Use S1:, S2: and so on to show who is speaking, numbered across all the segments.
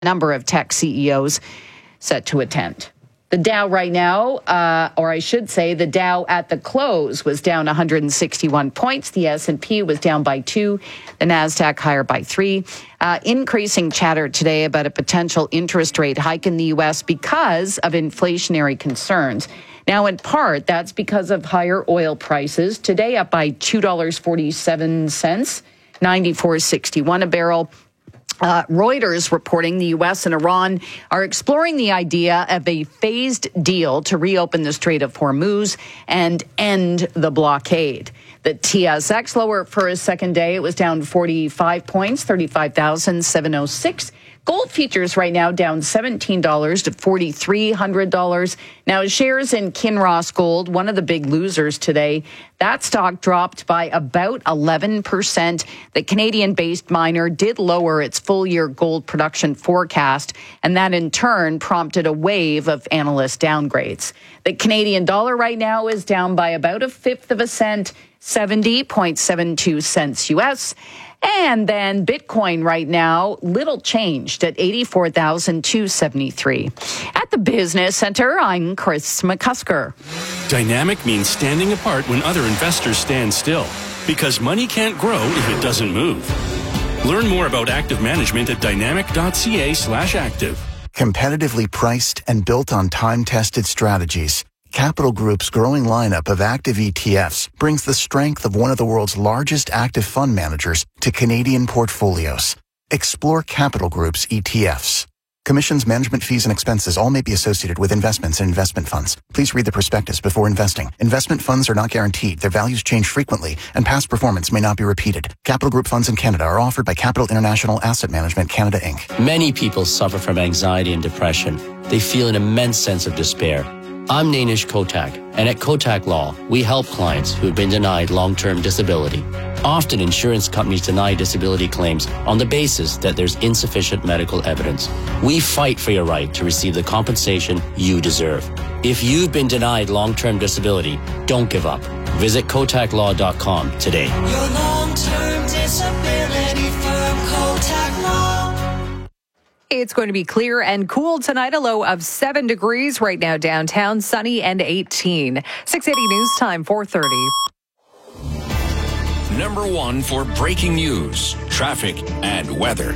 S1: number of tech CEOs set to attend. The Dow right now, or I should say the Dow at the close was down 161 points. The S&P was down by 2. The NASDAQ higher by 3. Increasing chatter today about a potential interest rate hike in the U.S. because of inflationary concerns. Now, in part, that's because of higher oil prices. Today up by $2.47, $94.61 a barrel. Reuters reporting the U.S. and Iran are exploring the idea of a phased deal to reopen the Strait of Hormuz and end the blockade. The TSX lower for a second day. It was down 45 points, 35,706. Gold futures right now down $17 to $4,300. Now, shares in Kinross Gold, one of the big losers today, that stock dropped by about 11%. The Canadian-based miner did lower its full-year gold production forecast, and that in turn prompted a wave of analyst downgrades. The Canadian dollar right now is down by about a fifth of a cent, 70.72 cents U.S., and then Bitcoin right now, little changed at 84,273. At the Business Center, I'm Chris McCusker.
S2: Dynamic means standing apart when other investors stand still, because money can't grow if it doesn't move. Learn more about active management at dynamic.ca/active.
S3: Competitively priced and built on time-tested strategies, Capital Group's growing lineup of active ETFs brings the strength of one of the world's largest active fund managers to Canadian portfolios. Explore Capital Group's ETFs. Commissions, management fees, and expenses all may be associated with investments in investment funds. Please read the prospectus before investing. Investment funds are not guaranteed. Their values change frequently, and past performance may not be repeated. Capital Group funds in Canada are offered by Capital International Asset Management Canada, Inc.
S4: Many people suffer from anxiety and depression. They feel an immense sense of despair. I'm Nainish Kotak, and at Kotak Law, we help clients who have been denied long-term disability. Often, insurance companies deny disability claims on the basis that there's insufficient medical evidence. We fight for your right to receive the compensation you deserve. If you've been denied long-term disability, don't give up. Visit KotakLaw.com today.
S5: Your long-term disability firm, Kotak Law.
S6: It's going to be clear and cool tonight, a low of 7 degrees right now downtown, sunny and 18. 680 News Time, 4:30.
S7: Number one for breaking news, traffic, and weather.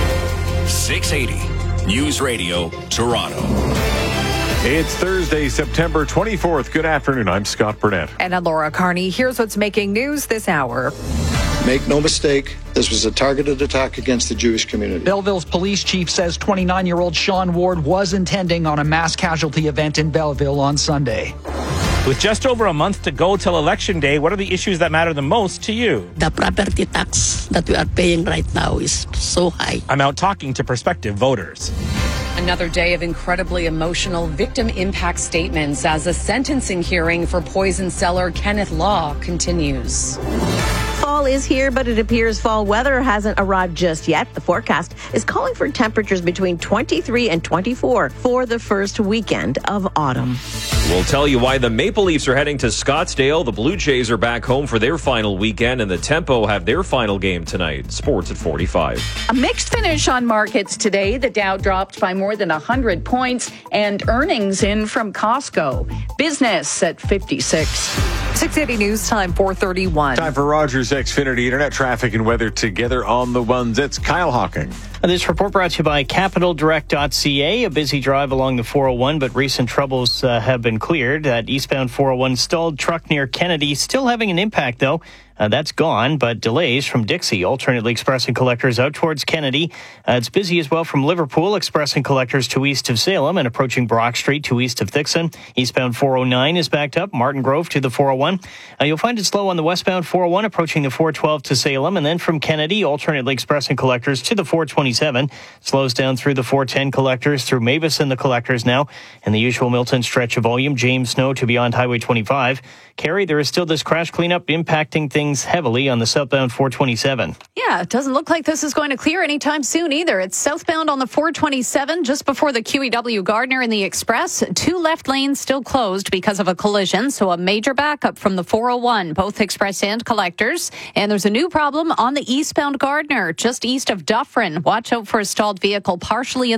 S7: 680 News Radio, Toronto.
S8: It's Thursday, September 24th. Good afternoon. I'm Scott Burnett.
S6: And I'm Laura Carney. Here's what's making news this hour.
S9: Make no mistake, this was a targeted attack against the Jewish community.
S10: Belleville's police chief says 29-year-old Sean Ward was intending on a mass casualty event in Belleville on Sunday.
S11: With just over a month to go till Election Day, what are the issues that matter the most to you?
S12: The property tax that we are paying right now is so high.
S11: I'm out talking to prospective voters.
S13: Another day of incredibly emotional victim impact statements as a sentencing hearing for poison seller Kenneth Law continues.
S14: Fall is here, but it appears fall weather hasn't arrived just yet. The forecast is calling for temperatures between 23 and 24 for the first weekend of autumn.
S15: We'll tell you why the Maple Leafs are heading to Scottsdale. The Blue Jays are back home for their final weekend, and the Tempo have their final game tonight. Sports at 45.
S1: A mixed finish on markets today. The Dow dropped by more than 100 points, and earnings in from Costco. Business at 56.
S6: 680 News Time, 4:31.
S8: Time for Rogers Xfinity Internet traffic and weather together on the ones. It's Kyle Hawking.
S16: This report brought to you by CapitalDirect.ca. A busy drive along the 401, but recent troubles have been cleared. That eastbound 401 stalled truck near Kennedy still having an impact, though. That's gone, but delays from Dixie, alternately expressing collectors out towards Kennedy. It's busy as well from Liverpool, expressing collectors to east of Salem and approaching Brock Street to east of Thixon. Eastbound 409 is backed up, Martin Grove to the 401. You'll find it slow on the westbound 401, approaching the 412 to Salem, and then from Kennedy, alternately expressing collectors to the 427. Slows down through the 410 collectors, through Mavis and the collectors now, and the usual Milton stretch of volume, James Snow to beyond Highway 25. Carrie, there is still this crash cleanup impacting things things heavily on the southbound 427.
S1: Yeah, it doesn't look like this is going to clear anytime soon either. It's southbound on the 427 just before the QEW Gardner and the Express. 2 left lanes still closed because of a collision, so a major backup from the 401, both Express and Collectors. And there's a new problem on the eastbound Gardner, just east of Dufferin. Watch out for a stalled vehicle partially